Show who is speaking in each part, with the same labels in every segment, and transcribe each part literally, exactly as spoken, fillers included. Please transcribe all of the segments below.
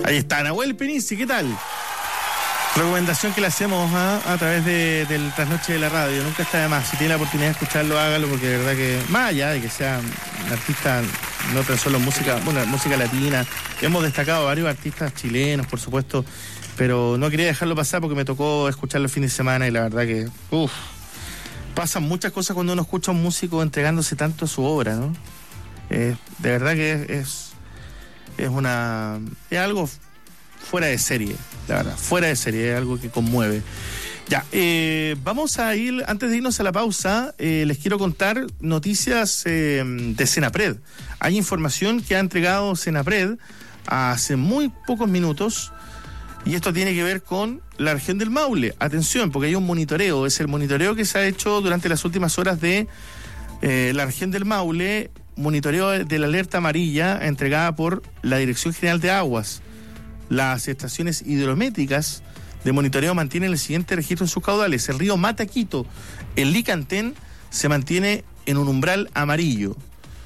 Speaker 1: Ahí está, Nahuel Penici, ¿qué tal? Recomendación que le hacemos a, a través de, del Trasnoche de la Radio. Nunca está de más. Si tiene la oportunidad de escucharlo, hágalo, porque de verdad que, más allá de que sea un artista, no tan solo música, bueno, música latina, hemos destacado varios artistas chilenos, por supuesto, pero no quería dejarlo pasar porque me tocó escucharlo el fin de semana y la verdad que, uff, pasan muchas cosas cuando uno escucha a un músico entregándose tanto a su obra, ¿no? Eh, de verdad que es, es, es una, es algo fuera de serie, la verdad, fuera de serie, es algo que conmueve. Ya, eh, vamos a ir, antes de irnos a la pausa, eh, les quiero contar noticias eh, de Senapred. Hay información que ha entregado Senapred hace muy pocos minutos, y esto tiene que ver con la región del Maule. Atención, porque hay un monitoreo, es el monitoreo que se ha hecho durante las últimas horas de eh, la región del Maule, monitoreo de la alerta amarilla entregada por la Dirección General de Aguas. Las estaciones hidrométricas de monitoreo mantienen el siguiente registro en sus caudales. El río Mataquito, el Licantén, se mantiene en un umbral amarillo.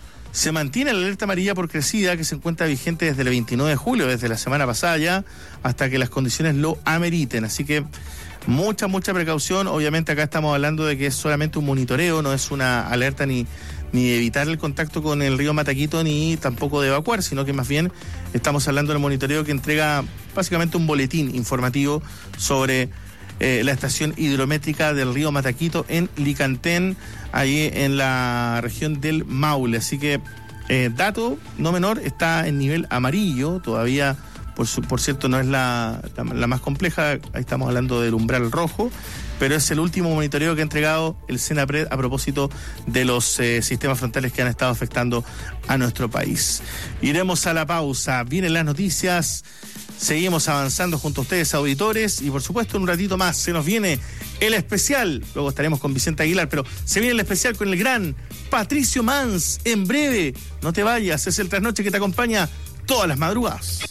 Speaker 1: Se mantiene la alerta amarilla por crecida, que se encuentra vigente desde el veintinueve de julio, desde la semana pasada ya, hasta que las condiciones lo ameriten. Así que mucha, mucha precaución. Obviamente acá estamos hablando de que es solamente un monitoreo, no es una alerta ni, ni de evitar el contacto con el río Mataquito, ni tampoco de evacuar, sino que más bien estamos hablando del monitoreo que entrega básicamente un boletín informativo sobre eh, la estación hidrométrica del río Mataquito en Licantén, ahí en la región del Maule. Así que, eh, dato no menor, está en nivel amarillo, todavía, por, su, por cierto, no es la, la, la más compleja, ahí estamos hablando del umbral rojo, pero es el último monitoreo que ha entregado el Senapred a propósito de los eh, sistemas frontales que han estado afectando a nuestro país. Iremos a la pausa, vienen las noticias, seguimos avanzando junto a ustedes, auditores, y por supuesto en un ratito más se nos viene el especial, luego estaremos con Vicente Aguilar, pero se viene el especial con el gran Patricio Mans, en breve, no te vayas, es el Trasnoche que te acompaña todas las madrugadas.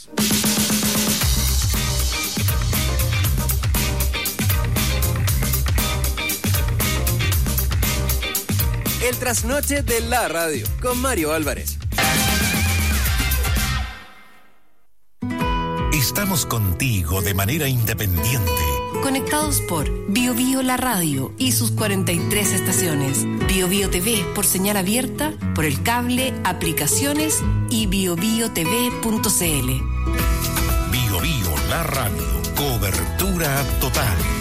Speaker 2: El Trasnoche de la Radio, con Mario Álvarez.
Speaker 3: Estamos contigo de manera independiente.
Speaker 4: Conectados por Bio Bio La Radio y sus cuarenta y tres estaciones. Bio Bio T V por señal abierta, por el cable, aplicaciones y bio bio t v punto c l.
Speaker 3: Bio Bio La Radio, cobertura total.